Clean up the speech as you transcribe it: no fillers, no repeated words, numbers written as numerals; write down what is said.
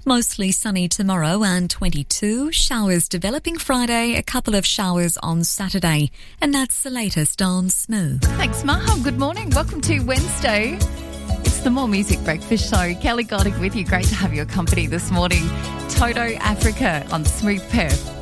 Mostly sunny tomorrow and 22. Showers developing Friday, a couple of showers on Saturday. And that's the latest on Smooth. Thanks, Maham. Good morning. Welcome to Wednesday. It's the More Music Breakfast Show. Kelly Goddick with you. Great to have your company this morning. Toto Africa on Smooth Perth.